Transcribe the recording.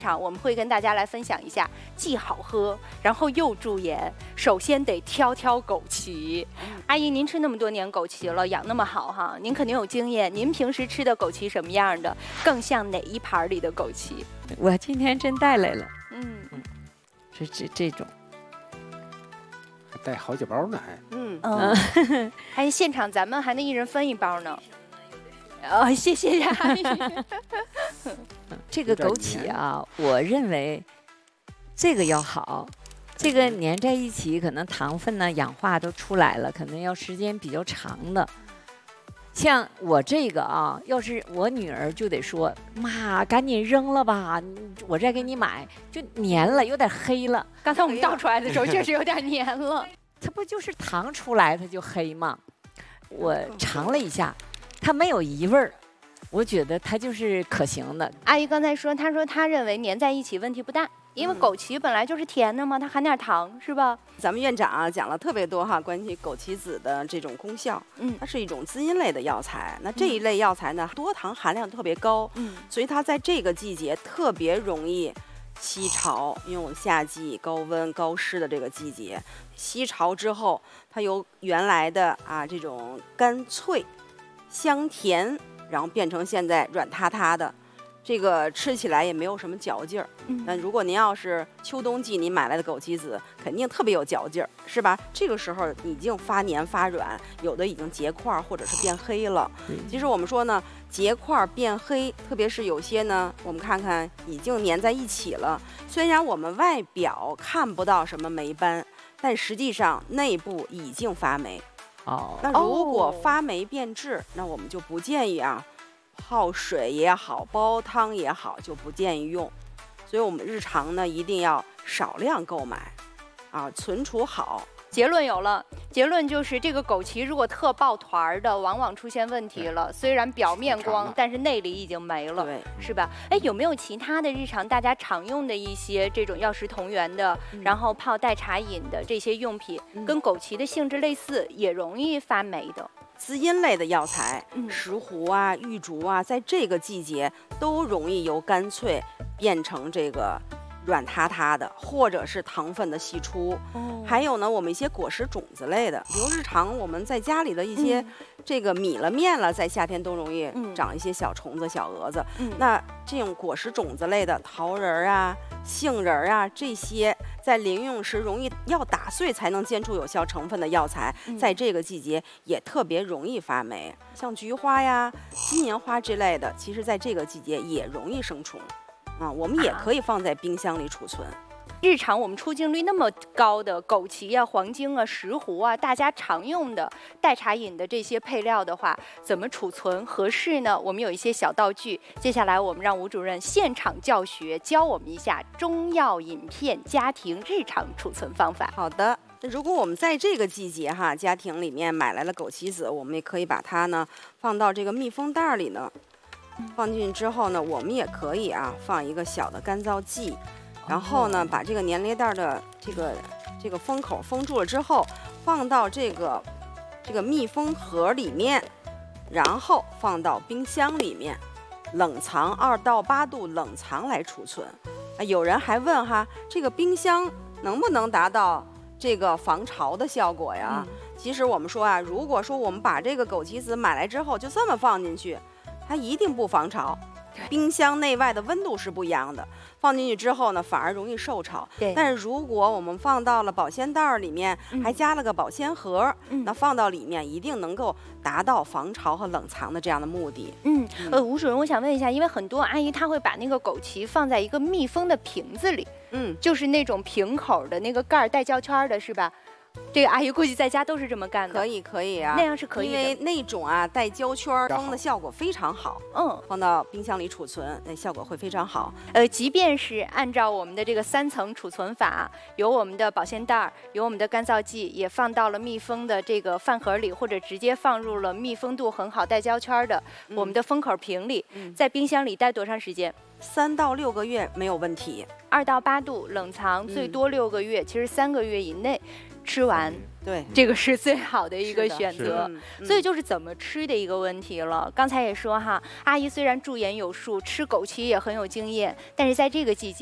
我们会跟大家来分享一下，既好喝，然后又驻颜。首先得挑枸杞。阿姨，您吃那么多年枸杞了，养那么好哈，您肯定有经验。您平时吃的枸杞什么样的？更像哪一盘里的枸杞？ 我今天真带来了，是这种， 还带好几包呢，还。 还现场咱们还能一人分一包呢。谢谢阿姨。 这个枸杞啊，我认为这个要好，这个粘在一起，可能糖分呢氧化都出来了，可能要时间比较长的。像我这个啊，要是我女儿就得说妈，赶紧扔了吧，我再给你买，就粘了，有点黑了。 刚才我们倒出来的时候，确实有点粘了。 它不就是糖出来它就黑吗？我尝了一下，它没有异味儿。我觉得它就是可行的。 阿姨刚才说，她认为粘在一起问题不大，因为枸杞本来就是甜的嘛，它含点糖是吧？ 咱们院长啊讲了特别多哈，关于枸杞子的这种功效。它是一种滋阴类的药材。那这一类药材呢，多糖含量特别高，所以它在这个季节特别容易吸潮，因为我们夏季高温高湿的这个季节，吸潮之后，它由原来的这种干脆、香甜。然后变成现在软塌塌的，这个吃起来也没有什么嚼劲儿。但如果您要是秋冬季您买来的枸杞子，肯定特别有嚼劲儿，是吧？这个时候已经发黏发软，有的已经结块或者是变黑了。其实我们说呢，结块变黑，特别是有些呢，我们看看已经粘在一起了。虽然我们外表看不到什么霉斑，但实际上内部已经发霉。那如果发霉变质，那我们就不建议泡水也好，煲汤也好，就不建议用。所以我们日常呢一定要少量购买，存储好。 结论有了，结论就是这个枸杞如果特抱团的，往往出现问题了。虽然表面光，但是内里已经没了，是吧？哎，有没有其他的日常大家常用的一些这种药食同源的，然后泡代茶饮的这些用品，跟枸杞的性质类似，也容易发霉的？ 滋阴类的药材，石斛啊、玉竹啊，在这个季节都容易由干脆变成这个软塌塌的，或者是糖分的析出。还有呢，我们一些果实种子类的，比如日常我们在家里的一些这个米了面了，在夏天都容易长一些小虫子、小蛾子。那这种果实种子类的桃仁啊、杏仁啊，这些在临用时容易要打碎才能煎出有效成分的药材，在这个季节也特别容易发霉。像菊花呀、金银花之类的，其实在这个季节也容易生虫。我们也可以放在冰箱里储存。 日常我们出镜率那么高的枸杞啊、黄精啊、石斛啊，大家常用的代茶饮的这些配料的话，怎么储存合适呢？我们有一些小道具，接下来我们让吴主任现场教学，教我们一下中药饮片家庭日常储存方法。 好的。如果我们在这个季节家庭里面买来了枸杞子，我们也可以把它呢放到这个密封袋里呢。放进去之后呢，我们也可以放一个小的干燥剂，然后呢把这个粘连袋的这个封口封住了之后，放到这个密封盒里面，然后放到冰箱里面冷藏2到8度冷藏来储存。有人还问这个冰箱能不能达到这个防潮的效果呀？其实我们说如果说我们把这个枸杞子买来之后就这么放进去，它一定不防潮。冰箱内外的温度是不一样的，放进去之后呢，反而容易受潮。但是如果我们放到了保鲜袋里面，还加了个保鲜盒，那放到里面一定能够达到防潮和冷藏的这样的目的。 吴主任，我想问一下，因为很多阿姨她会把那个枸杞放在一个密封的瓶子里，就是那种平口的那个盖带胶圈的，是吧？这个阿姨估计在家都是这么干的。 可以啊， 那样是可以的， 因为那种带胶圈封的效果非常好。放到冰箱里储存，那效果会非常好。 即便是按照我们的这个3层储存法，有我们的保鲜袋，有我们的干燥剂，也放到了密封的这个饭盒里，或者直接放入了密封度很好带胶圈的我们的封口瓶里，在冰箱里待多长时间 ？3到6个月没有问题。 2到8度冷藏，最多6个月，其实3个月以内。 吃完。 对， 这个是最好的一个选择，所以就是怎么吃的一个问题了。刚才也说哈，阿姨虽然驻颜有术，吃枸杞也很有经验，但是在这个季节。